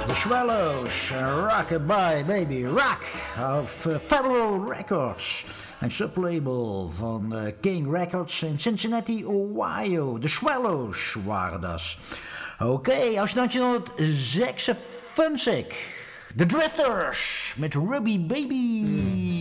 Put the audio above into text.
The Swallows, Rockabye Baby Rock of Federal Records. Een sublabel van King Records in Cincinnati, Ohio. The Swallows waren dat. Oké, als je 1956. The Drifters met Ruby Baby.